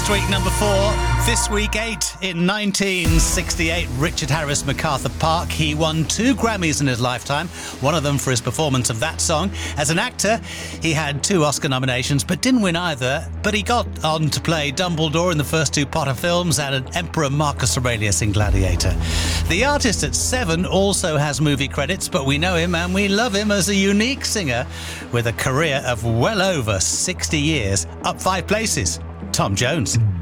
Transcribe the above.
week, number 4. This week, 8. In 1968, Richard Harris MacArthur Park. He won 2 Grammys in his lifetime, one of them for his performance of that song. As an actor, he had 2 Oscar nominations, but didn't win either. But he got on to play Dumbledore in the first 2 Potter films and Emperor Marcus Aurelius in Gladiator. The artist at 7 also has movie credits, but we know him and we love him as a unique singer with a career of well over 60 years. Up 5 places, Tom Jones.